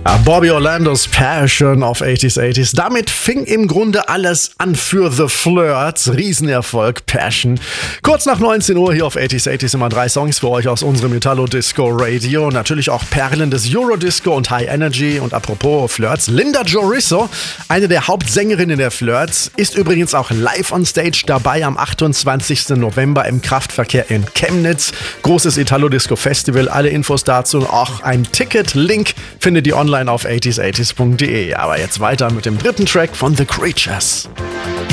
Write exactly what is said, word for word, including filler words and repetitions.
Bobby Orlandos Passion auf achtziger achtziger. Damit fing im Grunde alles an für The Flirts. Riesenerfolg, Passion. Kurz nach neunzehn Uhr hier auf achtziger achtziger immer drei Songs für euch aus unserem Italo Disco Radio. Natürlich auch Perlen des Eurodisco und High Energy. Und apropos Flirts, Linda Jorisso, eine der Hauptsängerinnen der Flirts, ist übrigens auch live on stage dabei am achtundzwanzigsten November im Kraftverkehr in Chemnitz. Großes Italo Disco Festival. Alle Infos dazu und auch ein Ticket-Link findet ihr online auf achtziger achtziger punkt de. Aber jetzt weiter mit dem dritten Track von The Creatures.